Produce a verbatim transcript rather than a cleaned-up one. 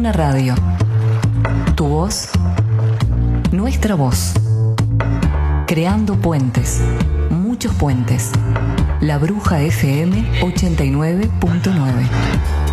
Una radio. Tu voz, nuestra voz. Creando puentes, muchos puentes. La Bruja F M ochenta y nueve punto nueve.